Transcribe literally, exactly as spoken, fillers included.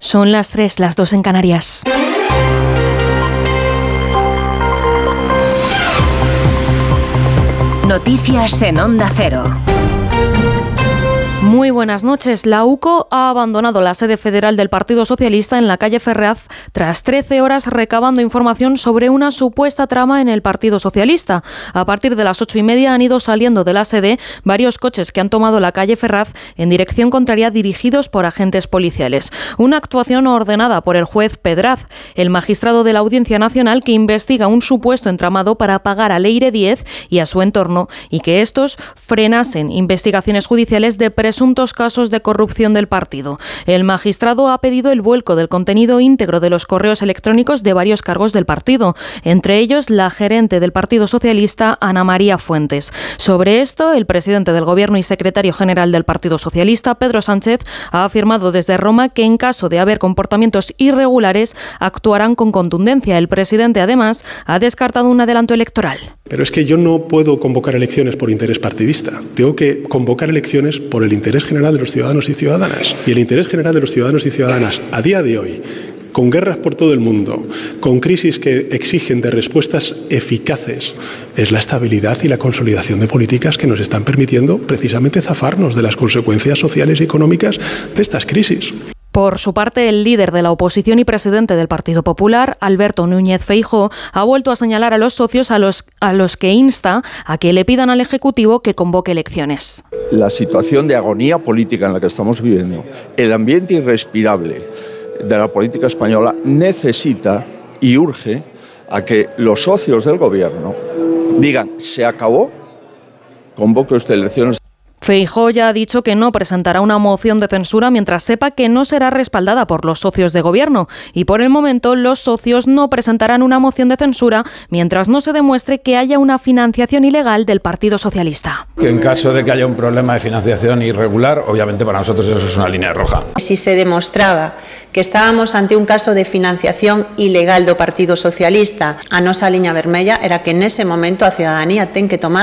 Son las tres, las dos en Canarias. Noticias en Onda Cero. Muy buenas noches. La U C O ha abandonado la sede federal del Partido Socialista en la calle Ferraz tras trece horas recabando información sobre una supuesta trama en el Partido Socialista. A partir de las ocho y media han ido saliendo de la sede varios coches que han tomado la calle Ferraz en dirección contraria dirigidos por agentes policiales. Una actuación ordenada por el juez Pedraz, el magistrado de la Audiencia Nacional que investiga un supuesto entramado para pagar a Leire Díez y a su entorno y que estos frenasen investigaciones judiciales de presuntos casos de corrupción del partido. El magistrado ha pedido el vuelco del contenido íntegro de los correos electrónicos de varios cargos del partido, entre ellos la gerente del Partido Socialista, Ana María Fuentes. Sobre esto, el presidente del Gobierno y secretario general del Partido Socialista, Pedro Sánchez, ha afirmado desde Roma que en caso de haber comportamientos irregulares actuarán con contundencia. El presidente, además, ha descartado un adelanto electoral. Pero es que yo no puedo convocar elecciones por interés partidista. Tengo que convocar elecciones por el interés general de los ciudadanos y ciudadanas. Y el interés general de los ciudadanos y ciudadanas a día de hoy, con guerras por todo el mundo, con crisis que exigen de respuestas eficaces, es la estabilidad y la consolidación de políticas que nos están permitiendo precisamente zafarnos de las consecuencias sociales y económicas de estas crisis. Por su parte, el líder de la oposición y presidente del Partido Popular, Alberto Núñez Feijóo, ha vuelto a señalar a los socios a los, a los que insta a que le pidan al Ejecutivo que convoque elecciones. La situación de agonía política en la que estamos viviendo, el ambiente irrespirable de la política española necesita y urge a que los socios del Gobierno digan: se acabó, convoque usted elecciones. Feijóo ya ha dicho que no presentará una moción de censura mientras sepa que no será respaldada por los socios de gobierno. Y por el momento los socios no presentarán una moción de censura mientras no se demuestre que haya una financiación ilegal del Partido Socialista. Que en caso de que haya un problema de financiación irregular, obviamente para nosotros eso es una línea roja. Si se demostraba que estábamos ante un caso de financiación ilegal do Partido Socialista, a nosa liña vermella era que nese momento a ciudadanía ten que tomar